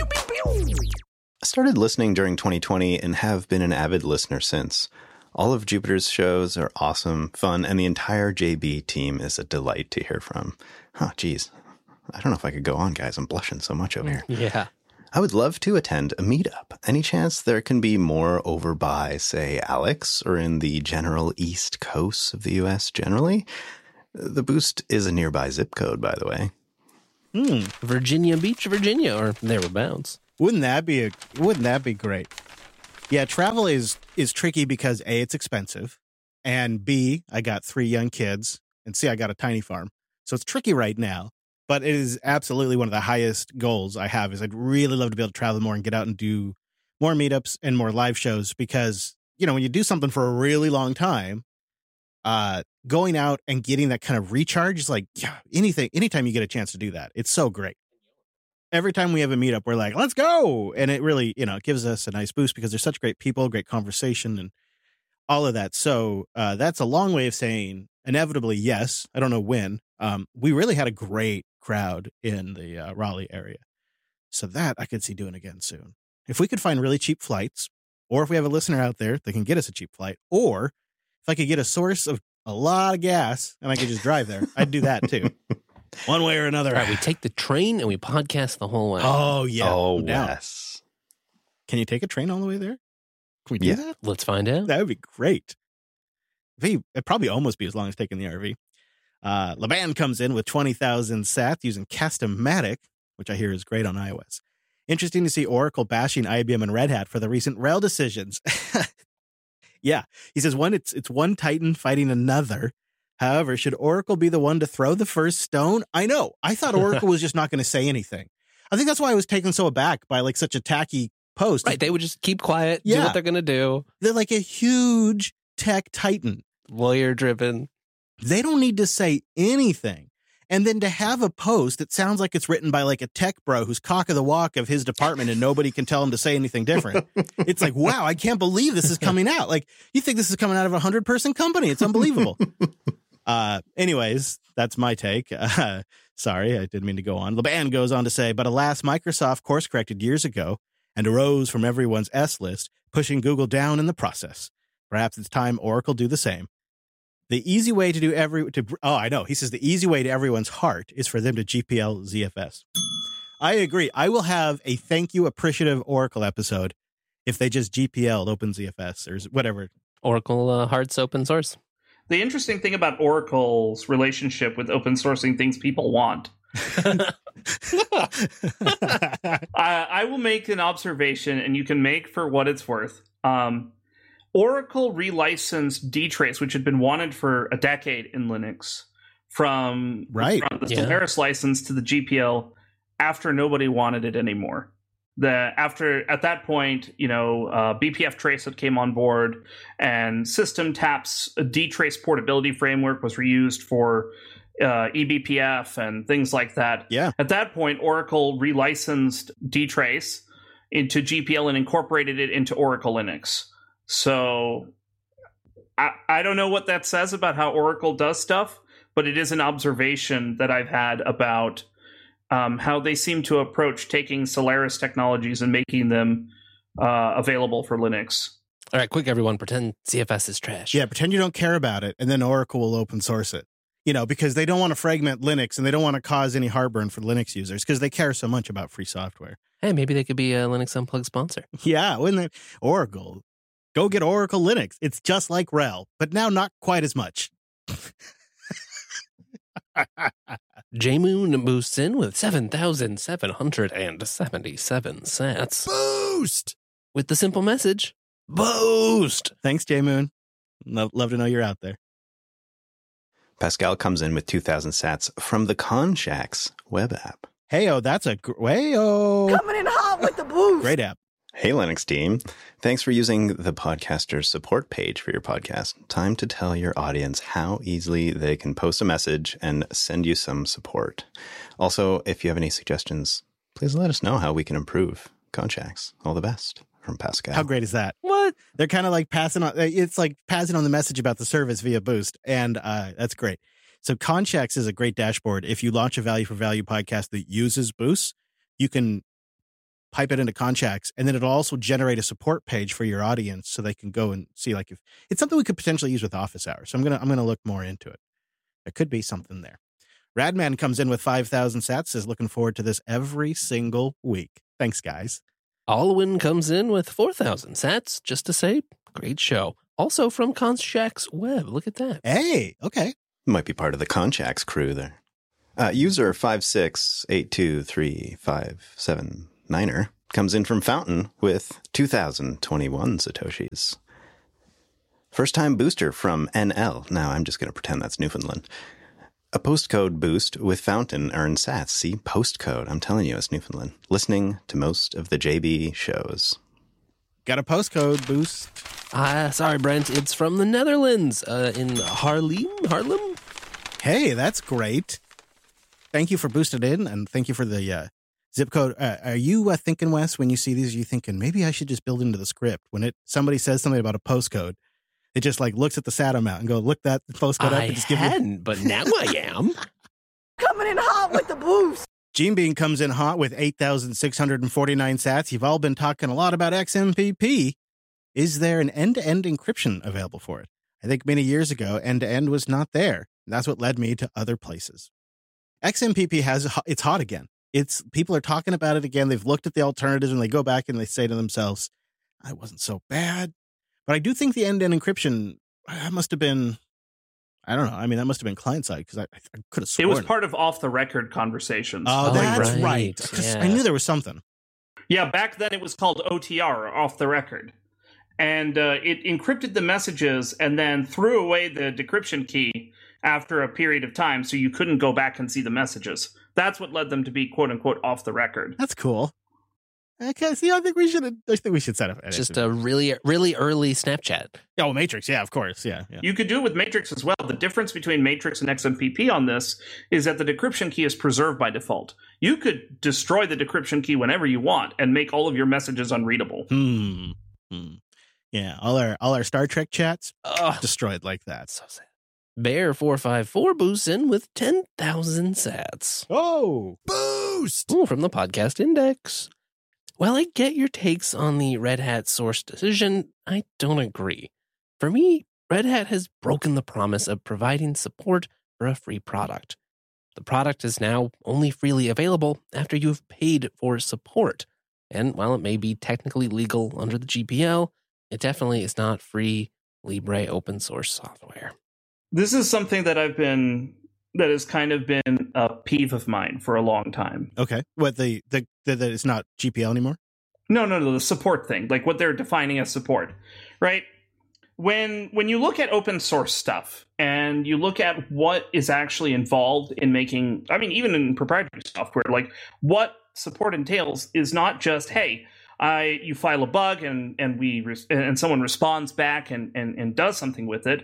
I started listening during 2020 and have been an avid listener since. All of Jupiter's shows are awesome, fun, and the entire JB team is a delight to hear from. Oh, geez. I don't know if I could go on, guys. I'm blushing so much over here. Yeah. I would love to attend a meetup. Any chance there can be more over by, say, Alex, or in the general East Coast of the U.S. generally? The Boost is a nearby zip code, by the way. Virginia Beach, Virginia, or thereabouts. Wouldn't that be great? Yeah, travel is tricky because A, it's expensive, and B, I got 3 young kids, and C, I got a tiny farm. So it's tricky right now, but it is absolutely one of the highest goals I have. Is I'd really love to be able to travel more and get out and do more meetups and more live shows, because, you know, when you do something for a really long time, going out and getting that kind of recharge is like, yeah, anytime you get a chance to do that, it's so great. Every time we have a meetup, we're like, let's go. And it really, you know, it gives us a nice boost because there's such great people, great conversation, and all of that. So that's a long way of saying inevitably, yes. I don't know when. We really had a great crowd in the Raleigh area. So that I could see doing again soon. If we could find really cheap flights, or if we have a listener out there that can get us a cheap flight, or if I could get a source of a lot of gas and I could just drive there, I'd do that too. One way or another. All right, we take the train and we podcast the whole way. Oh, yeah. Oh, I'm down. yes. Can you take a train all the way there? Can we do that? Let's find out. That would be great. It'd probably almost be as long as taking the RV. LeBan comes in with 20,000 sats using Cast-O-Matic, which I hear is great on iOS. Interesting to see Oracle bashing IBM and Red Hat for the recent RHEL decisions. Yeah. He says it's one Titan fighting another. However, should Oracle be the one to throw the first stone? I know. I thought Oracle was just not going to say anything. I think that's why I was taken so aback by like such a tacky post. Right. They would just keep quiet, do Yeah. what they're going to do. They're like a huge tech titan. Lawyer driven. They don't need to say anything. And then to have a post that sounds like it's written by like a tech bro who's cock of the walk of his department and nobody can tell him to say anything different. It's like, wow, I can't believe this is coming out. Like, you think this is coming out of a 100-person company. It's unbelievable. Anyways, that's my take. Sorry, I didn't mean to go on. LeBan goes on to say, but alas, Microsoft course corrected years ago and arose from everyone's S list, pushing Google down in the process. Perhaps it's time Oracle do the same. The easy way to do I know. He says the easy way to everyone's heart is for them to GPL ZFS. I agree. I will have a thank you appreciative Oracle episode if they just GPL'd OpenZFS or whatever. Oracle Hearts open source. The interesting thing about Oracle's relationship with open sourcing things people want. I will make an observation, and you can make for what it's worth. Oracle relicensed dtrace, which had been wanted for a decade in Linux, from the Solaris license to the GPL after nobody wanted it anymore. At that point, BPF Trace that came on board, and SystemTap's dtrace portability framework was reused for eBPF and things like that. Yeah. At that point, Oracle relicensed dtrace into GPL and incorporated it into Oracle Linux. So I don't know what that says about how Oracle does stuff, but it is an observation that I've had about how they seem to approach taking Solaris technologies and making them available for Linux. All right, quick, everyone, pretend CFS is trash. Yeah, pretend you don't care about it, and then Oracle will open source it. Because they don't want to fragment Linux, and they don't want to cause any heartburn for Linux users, because they care so much about free software. Hey, maybe they could be a Linux Unplugged sponsor. Yeah, wouldn't it? Oracle. Go get Oracle Linux. It's just like RHEL, but now not quite as much. JMoon boosts in with 7,777 sats. Boost! With the simple message, boost! Thanks, J-Moon. Love to know you're out there. Pascal comes in with 2,000 sats from the Conchacks web app. Hey-oh, that's a coming in hot with the boost. Great app. Hey, Linux team. Thanks for using the podcaster's support page for your podcast. Time to tell your audience how easily they can post a message and send you some support. Also, if you have any suggestions, please let us know how we can improve. Conchacks, all the best. From Pascal. How great is that? What? They're kind of like passing on. It's like passing on the message about the service via Boost. And that's great. So Conchacks is a great dashboard. If you launch a value for value podcast that uses Boost, you can pipe it into Conchacks, and then it'll also generate a support page for your audience so they can go and see like if it's something we could potentially use with office hours. So I'm gonna look more into it. There could be something there. Radman comes in with 5,000 sats, says looking forward to this every single week. Thanks, guys. Alwyn comes in with 4,000 sats just to say, great show. Also from Conchax Web. Look at that. Hey, okay. Might be part of the Conchax crew there. User 5682357 comes in from Fountain with 2,021 Satoshis. First time booster from NL. Now I'm just going to pretend that's Newfoundland. A postcode boost with Fountain earns sats. See, postcode. I'm telling you, it's Newfoundland. Listening to most of the JB shows. Got a postcode boost. Sorry, Brent. It's from the Netherlands in Haarlem. Hey, that's great. Thank you for boosting in, and thank you for the zip code. Are you thinking, Wes, when you see these, are you thinking, maybe I should just build into the script? When somebody says something about a postcode, it just like looks at the SAT amount and go, look that postcode up and just give hadn't, but now I am. Coming in hot with the boost. Gene Bean comes in hot with 8,649 sats. You've all been talking a lot about XMPP. Is there an end-to-end encryption available for it? I think many years ago, end-to-end was not there. That's what led me to other places. XMPP it's hot again. People are talking about it again. They've looked at the alternatives and they go back and they say to themselves, I wasn't so bad. But I do think the end-to-end encryption, that must have been, I don't know. I mean, that must have been client-side because I could have sworn. It was part of off-the-record conversations. Oh, that's right. Yeah. I knew there was something. Yeah, back then it was called OTR, off the record. And it encrypted the messages and then threw away the decryption key after a period of time so you couldn't go back and see the messages. That's what led them to be, quote-unquote, off the record. That's cool. Okay, see, I think we should set up. Just a really, really early Snapchat. Oh, Matrix, yeah, of course, yeah. You could do it with Matrix as well. The difference between Matrix and XMPP on this is that the decryption key is preserved by default. You could destroy the decryption key whenever you want and make all of your messages unreadable. Yeah, all our Star Trek chats destroyed like that. So sad. Bear454 boosts in with 10,000 sats. Oh, boost! Ooh, from the Podcast Index. While I get your takes on the Red Hat source decision, I don't agree. For me, Red Hat has broken the promise of providing support for a free product. The product is now only freely available after you've paid for support. And while it may be technically legal under the GPL, it definitely is not free Libre open source software. This is something that that has kind of been a peeve of mine for a long time. Okay. What, that it's not GPL anymore? No, the support thing, like what they're defining as support, right? When you look at open source stuff and you look at what is actually involved in making, I mean, even in proprietary software, like what support entails is not just, hey, you file a bug and someone responds back and does something with it,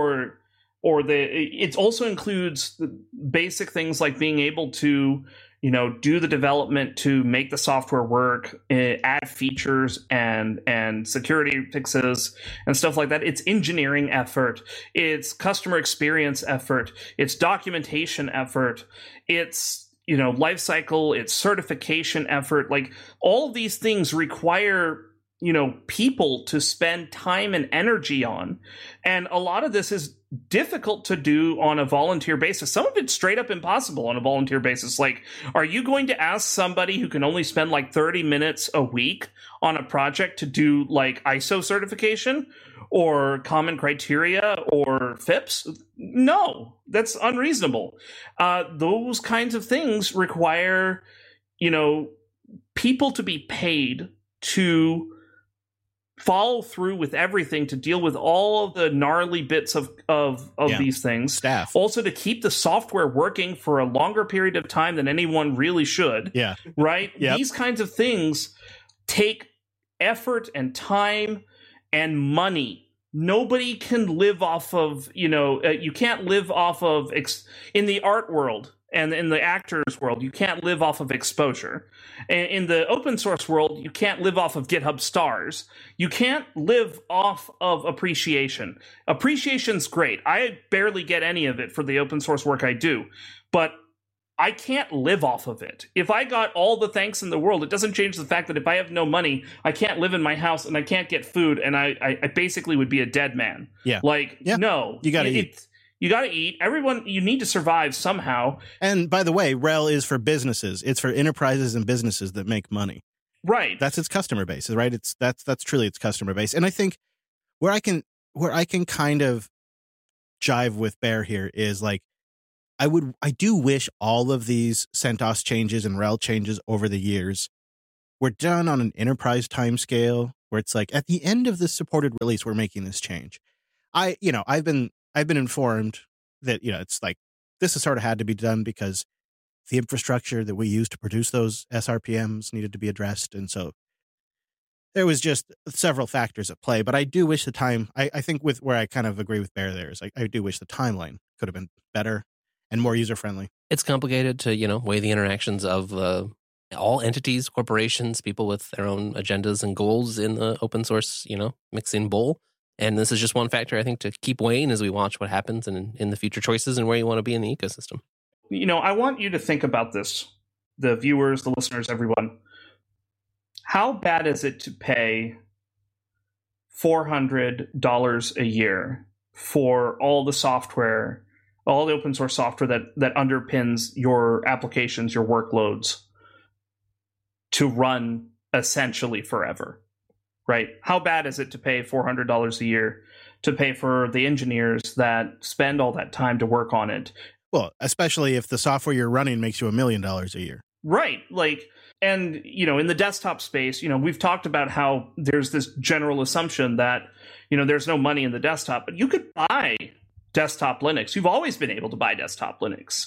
it also includes basic things like being able to, do the development to make the software work, add features and security fixes and stuff like that. It's engineering effort. It's customer experience effort. It's documentation effort. It's, life cycle. It's certification effort. Like all of these things require people to spend time and energy on. And a lot of this is difficult to do on a volunteer basis. Some of it's straight up impossible on a volunteer basis. Like, are you going to ask somebody who can only spend like 30 minutes a week on a project to do like ISO certification or common criteria or FIPS? No, that's unreasonable. Those kinds of things require, people to be paid to follow through with everything, to deal with all of the gnarly bits of these things. Staff. Also to keep the software working for a longer period of time than anyone really should. Yeah. Right? Yep. These kinds of things take effort and time and money. Nobody can live off of, you can't live off of, in the art world and in the actors world, you can't live off of exposure. And in the open source world, you can't live off of GitHub stars. You can't live off of appreciation. Appreciation's great. I barely get any of it for the open source work I do, but I can't live off of it. If I got all the thanks in the world, it doesn't change the fact that if I have no money, I can't live in my house and I can't get food, and I basically would be a dead man. Yeah. No. You gotta eat. You got to eat. Everyone, you need to survive somehow. And by the way, RHEL is for businesses. It's for enterprises and businesses that make money. Right. That's its customer base, right? That's truly its customer base. And I think where I can kind of jive with Bear here is like, I do wish all of these CentOS changes and RHEL changes over the years were done on an enterprise timescale where it's like at the end of this supported release, we're making this change. I've been informed that, it's like this has sort of had to be done because the infrastructure that we use to produce those SRPMs needed to be addressed. And so there was just several factors at play, but I do wish the time, I think with where I kind of agree with Bear there is I do wish the timeline could have been better and more user-friendly. It's complicated to, weigh the interactions of all entities, corporations, people with their own agendas and goals in the open source, mixing bowl. And this is just one factor, I think, to keep weighing as we watch what happens in the future choices and where you want to be in the ecosystem. I want you to think about this, the viewers, the listeners, everyone. How bad is it to pay $400 a year for all the software, all the open source software that underpins your applications, your workloads, to run essentially forever, right? How bad is it to pay $400 a year to pay for the engineers that spend all that time to work on it? Well, especially if the software you're running makes you $1 million a year. Right. And, in the desktop space, we've talked about how there's this general assumption that, there's no money in the desktop, but you could buy desktop Linux. You've always been able to buy desktop Linux.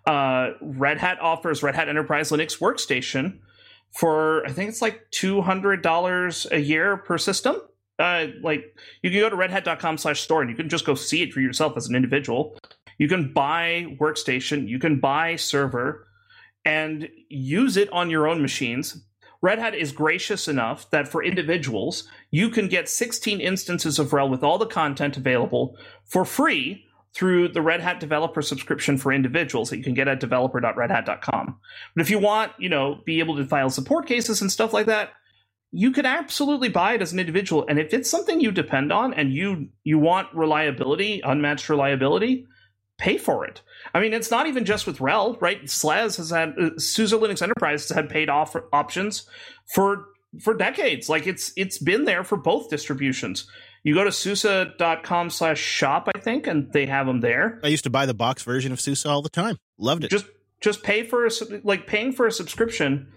Red Hat offers Red Hat Enterprise Linux Workstation for, I think it's like $200 a year per system. You can go to redhat.com/store and you can just go see it for yourself as an individual. You can buy Workstation, you can buy Server, and use it on your own machines. Red Hat is gracious enough that for individuals, you can get 16 instances of RHEL with all the content available for free through the Red Hat developer subscription for individuals that you can get at developer.redhat.com. But if you want, be able to file support cases and stuff like that, you could absolutely buy it as an individual. And if it's something you depend on and you want reliability, unmatched reliability, pay for it. I mean, it's not even just with RHEL, right? SLES has had, SUSE Linux Enterprise has had paid options for decades. Like it's been there for both distributions. You go to SUSE.com/shop, I think, and they have them there. I used to buy the box version of SUSE all the time. Loved it. Just pay for paying for a subscription.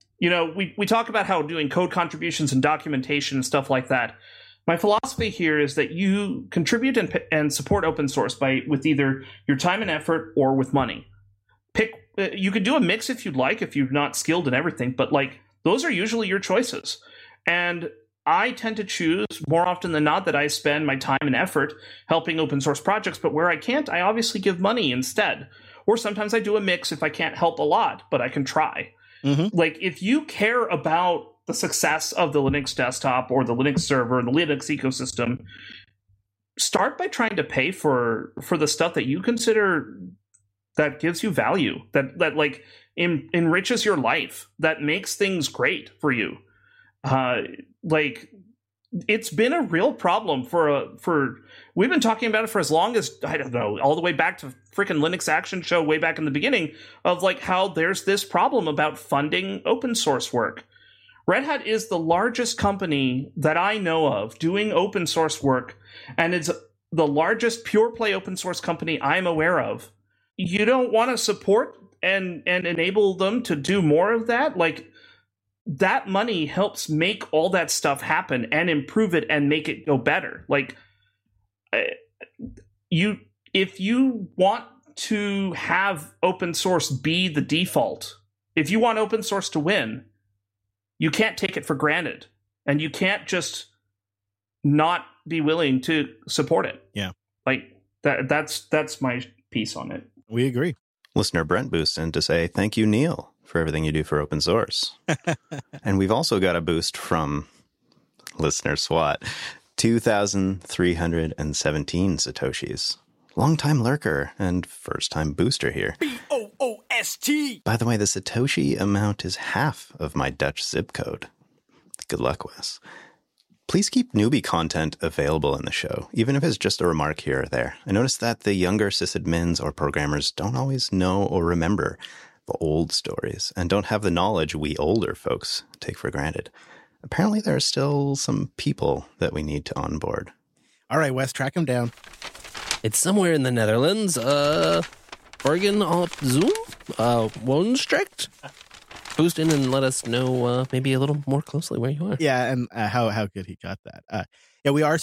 We talk about how doing code contributions and documentation and stuff like that. My philosophy here is that you contribute and support open source with either your time and effort or with money. You could do a mix if you'd like, if you're not skilled in everything, but those are usually your choices. And I tend to choose more often than not that I spend my time and effort helping open source projects, but where I can't, I obviously give money instead. Or sometimes I do a mix if I can't help a lot, but I can try. Mm-hmm. If you care about the success of the Linux desktop or the Linux server and the Linux ecosystem, start by trying to pay for the stuff that you consider that gives you value, that enriches your life, that makes things great for you. It's been a real problem we've been talking about it for as long as, I don't know, all the way back to freaking Linux Action Show way back in the beginning of how there's this problem about funding open source work. Red Hat is the largest company that I know of doing open source work, and it's the largest pure play open source company I'm aware of. You don't want to support and enable them to do more of that? That money helps make all that stuff happen and improve it and make it go better. If you want to have open source be the default, if you want open source to win, you can't take it for granted, and you can't just not be willing to support it. Yeah. That's my piece on it. We agree. Listener Brent boosts in to say, thank you, Neil, for everything you do for open source. And we've also got a boost from listener SWAT, 2,317 Satoshis. Longtime lurker and first-time booster here. BOOST! By the way, the Satoshi amount is half of my Dutch zip code. Good luck, Wes. Please keep newbie content available in the show, even if it's just a remark here or there. I noticed that the younger sysadmins or programmers don't always know or remember the old stories and don't have the knowledge we older folks take for granted. Apparently, there are still some people that we need to onboard. All right, Wes, track him down. It's somewhere in the Netherlands. Bergen op Zoom? Woonstrecht? Boost in and let us know maybe a little more closely where you are. Yeah, and how good he got that. Yeah, we are